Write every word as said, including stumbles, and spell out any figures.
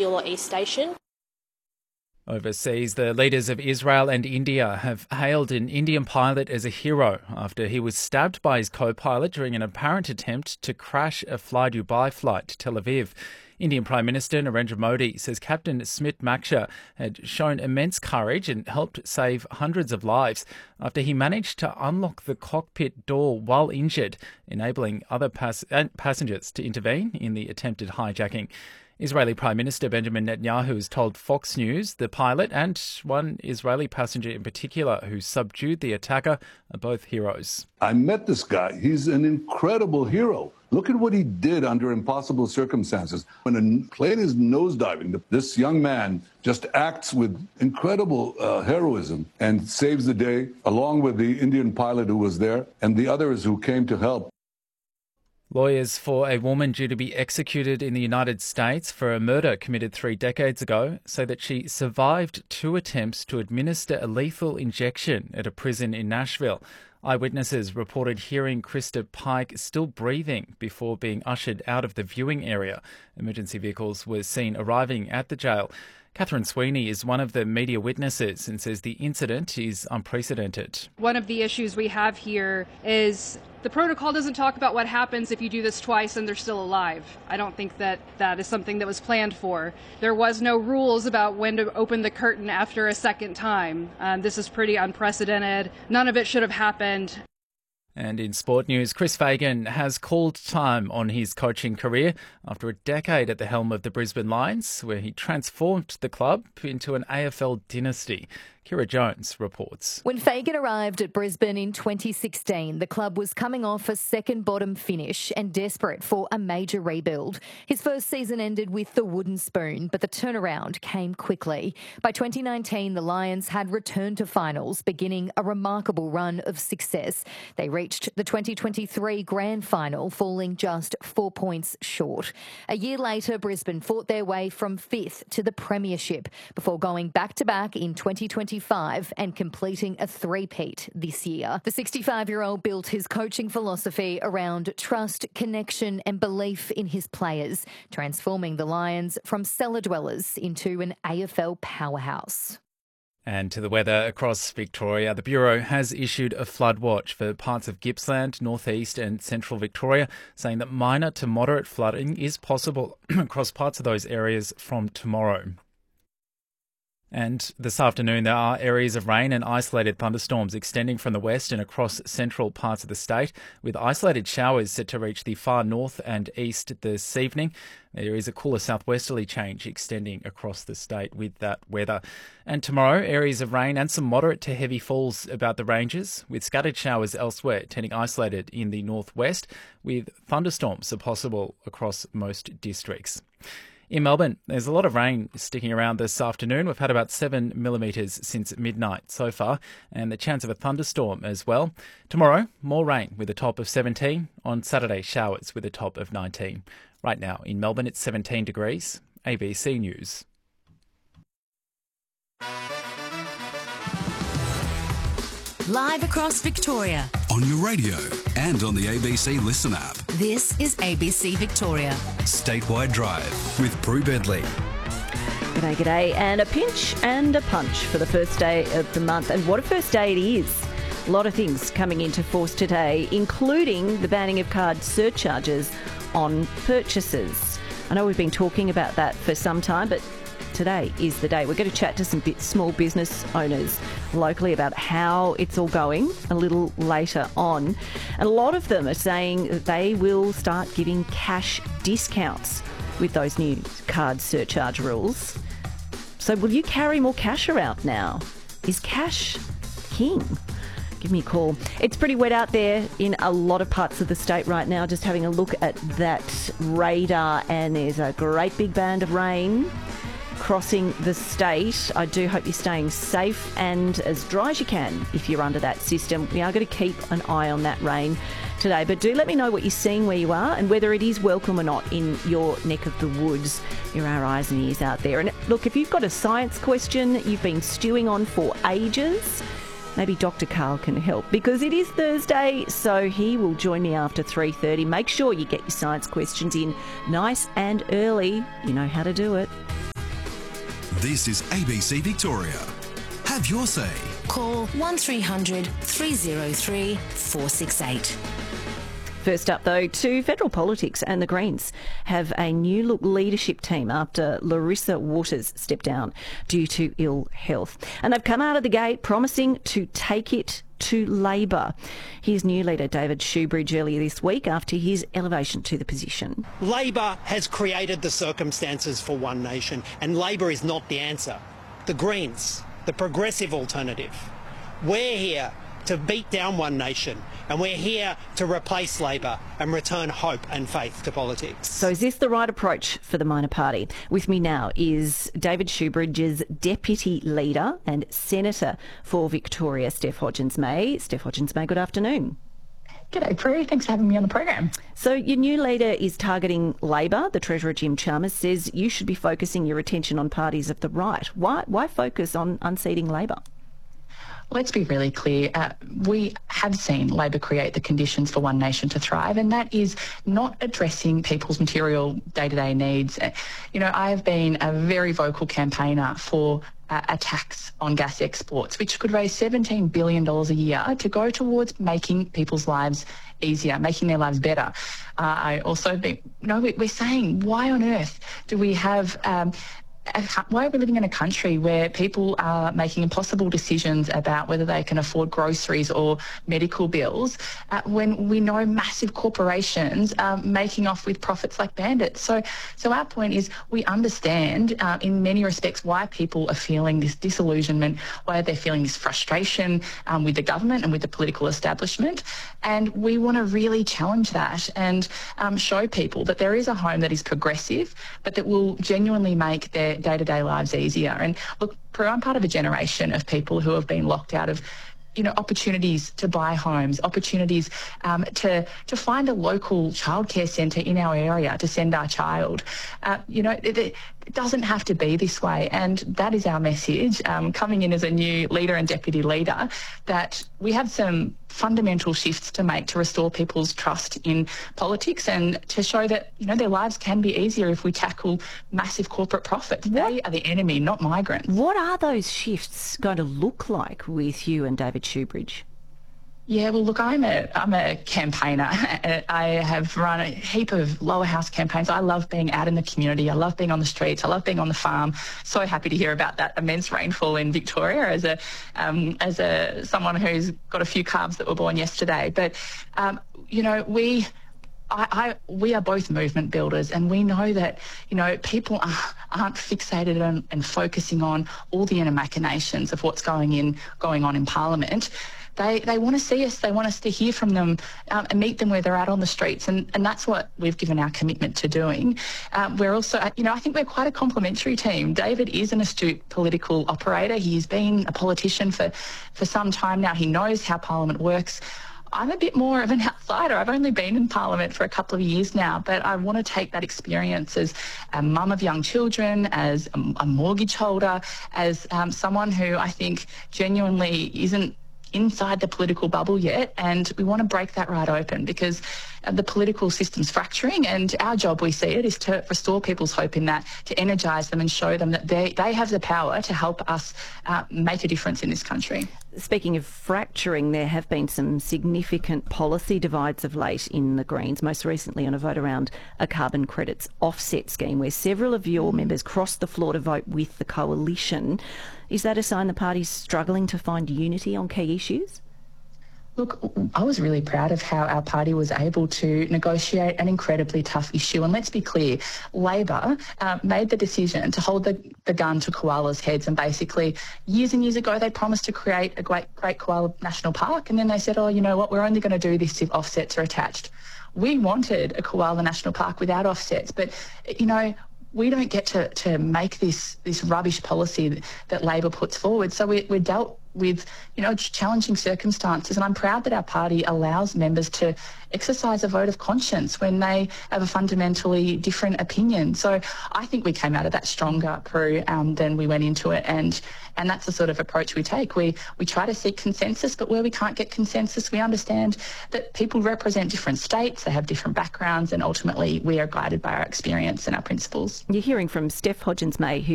Bangalore East Station. Overseas, the leaders of Israel and India have hailed an Indian pilot as a hero after he was stabbed by his co-pilot during an apparent attempt to crash a Fly Dubai flight to Tel Aviv. Indian Prime Minister Narendra Modi says Captain Smit Maksha had shown immense courage and helped save hundreds of lives after he managed to unlock the cockpit door while injured, enabling other pass- passengers to intervene in the attempted hijacking. Israeli Prime Minister Benjamin Netanyahu has told Fox News the pilot and one Israeli passenger in particular who subdued the attacker are both heroes. I met this guy. He's an incredible hero. Look at what he did under impossible circumstances. When a plane is nosediving, this young man just acts with incredible uh, heroism and saves the day, along with the Indian pilot who was there and the others who came to help. Lawyers for a woman due to be executed in the United States for a murder committed three decades ago say that she survived two attempts to administer a lethal injection at a prison in Nashville. Eyewitnesses reported hearing Krista Pike still breathing before being ushered out of the viewing area. Emergency vehicles were seen arriving at the jail. Catherine Sweeney is one of the media witnesses and says the incident is unprecedented. One of the issues we have here is the protocol doesn't talk about what happens if you do this twice and they're still alive. I don't think that that is something that was planned for. There was no rules about when to open the curtain after a second time. Um, this is pretty unprecedented. None of it should have happened. And in sport news, Chris Fagan has called time on his coaching career after a decade at the helm of the Brisbane Lions, where he transformed the club into an A F L dynasty. Kira Jones reports. When Fagan arrived at Brisbane in twenty sixteen, the club was coming off a second bottom finish and desperate for a major rebuild. His first season ended with the wooden spoon, but the turnaround came quickly. By twenty nineteen, the Lions had returned to finals, beginning a remarkable run of success. They reached the twenty twenty-three grand final, falling just four points short. A year later, Brisbane fought their way from fifth to the premiership before going back-to-back in twenty twenty-five and completing a three-peat this year. The sixty-five-year-old built his coaching philosophy around trust, connection and belief in his players, transforming the Lions from cellar dwellers into an A F L powerhouse. And to the weather across Victoria, the Bureau has issued a flood watch for parts of Gippsland, northeast and central Victoria, saying that minor to moderate flooding is possible across parts of those areas from tomorrow. And this afternoon, there are areas of rain and isolated thunderstorms extending from the west and across central parts of the state, with isolated showers set to reach the far north and east this evening. There is a cooler southwesterly change extending across the state with that weather. And tomorrow, areas of rain and some moderate to heavy falls about the ranges, with scattered showers elsewhere, tending isolated in the northwest, with thunderstorms are possible across most districts. In Melbourne, there's a lot of rain sticking around this afternoon. We've had about seven millimetres since midnight so far, and the chance of a thunderstorm as well. Tomorrow, more rain with a top of seventeen. On Saturday, showers with a top of nineteen. Right now in Melbourne, it's seventeen degrees. A B C News. Live across Victoria. On your radio and on the A B C Listen app. This is A B C Victoria. Statewide Drive with Prue Bedley. G'day, g'day. And a pinch and a punch for the first day of the month. And what a first day it is. A lot of things coming into force today, including the banning of card surcharges on purchases. I know we've been talking about that for some time, but today is the day. We're going to chat to some bit small business owners locally about how it's all going a little later on. And a lot of them are saying that they will start giving cash discounts with those new card surcharge rules. So will you carry more cash around now? Is cash king? Give me a call. It's pretty wet out there in a lot of parts of the state right now. Just having a look at that radar, and there's a great big band of rain crossing the state. I do hope you're staying safe and as dry as you can if you're under that system. We are going to keep an eye on that rain today, but do let me know what you're seeing where you are and whether it is welcome or not in your neck of the woods. You're our eyes and ears out there. And look, if you've got a science question you've been stewing on for ages, maybe Doctor Carl can help, because it is Thursday, so he will join me after three thirty. Make sure you get your science questions in nice and early. You know how to do it. This is A B C Victoria. Have your say. Call one three hundred three oh three four six eight. First up, though, to federal politics, and the Greens have a new-look leadership team after Larissa Waters stepped down due to ill health. And they've come out of the gate promising to take it to Labor. Here's new leader David Shoebridge earlier this week after his elevation to the position. Labor has created the circumstances for One Nation, and Labor is not the answer. The Greens, the progressive alternative, we're here to beat down One Nation, and we're here to replace Labor and return hope and faith to politics. So is this the right approach for the minor party? With me now is David Shoebridge's Deputy Leader and Senator for Victoria, Steph Hodgins-May. Steph Hodgins-May, good afternoon. G'day, Prue. Thanks for having me on the program. So your new leader is targeting Labor. The Treasurer, Jim Chalmers, says you should be focusing your attention on parties of the right. Why, why focus on unseating Labor? Let's be really clear. Uh, we have seen Labor create the conditions for One Nation to thrive, and that is not addressing people's material day-to-day needs. Uh, you know, I have been a very vocal campaigner for uh, a tax on gas exports, which could raise seventeen billion dollars a year to go towards making people's lives easier, making their lives better. Uh, I also think, you know, we're saying, why on earth do we have... Um, Why are we living in a country where people are making impossible decisions about whether they can afford groceries or medical bills uh, when we know massive corporations are making off with profits like bandits? So so our point is we understand uh, in many respects why people are feeling this disillusionment, why they're feeling this frustration um, with the government and with the political establishment. And we want to really challenge that and um, show people that there is a home that is progressive, but that will genuinely make their day-to-day lives easier. And look, Prue, I'm part of a generation of people who have been locked out of, you know, opportunities to buy homes, opportunities um, to to find a local childcare centre in our area to send our child. Uh, you know, it, it doesn't have to be this way, and that is our message um, coming in as a new leader and deputy leader, that we have some fundamental shifts to make to restore people's trust in politics and to show that, you know, their lives can be easier if we tackle massive corporate profits. What? They are the enemy, not migrants. What are those shifts going to look like with you and David Shoebridge? Yeah, well, look, I'm a I'm a campaigner. I have run a heap of lower house campaigns. I love being out in the community. I love being on the streets. I love being on the farm. So happy to hear about that immense rainfall in Victoria as a um, as a someone who's got a few calves that were born yesterday. But um, you know, we. I, I, we are both movement builders, and we know that, you know, people are, aren't fixated on and focusing on all the inner machinations of what's going in going on in Parliament. They they want to see us. They want us to hear from them um, and meet them where they're at on the streets, and, and that's what we've given our commitment to doing. Um, we're also, you know, I think we're quite a complementary team. David is an astute political operator. He's been a politician for, for some time now. He knows how Parliament works. I'm a bit more of an outsider. I've only been in Parliament for a couple of years now, but I want to take that experience as a mum of young children, as a, a mortgage holder, as um, someone who I think genuinely isn't inside the political bubble yet, and we want to break that right open because the political system's fracturing, and our job, we see it, is to restore people's hope in that, to energise them and show them that they, they have the power to help us uh, make a difference in this country. Speaking of fracturing, there have been some significant policy divides of late in the Greens, most recently on a vote around a carbon credits offset scheme where several of your members crossed the floor to vote with the coalition. Is that a sign the party's struggling to find unity on key issues? Look, I was really proud of how our party was able to negotiate an incredibly tough issue. And let's be clear, Labor uh, made the decision to hold the, the gun to koalas' heads. And basically, years and years ago, they promised to create a great, great koala national park. And then they said, oh, you know what, we're only going to do this if offsets are attached. We wanted a koala national park without offsets. But, you know, we don't get to, to make this, this rubbish policy that, that Labor puts forward. So we, we're dealt with, you know, challenging circumstances. And I'm proud that our party allows members to exercise a vote of conscience when they have a fundamentally different opinion. So I think we came out of that stronger, Prue, um, than we went into it. And and that's the sort of approach we take. We we try to seek consensus, but where we can't get consensus, we understand that people represent different states, they have different backgrounds, and ultimately we are guided by our experience and our principles. You're hearing from Steph Hodgins-May, who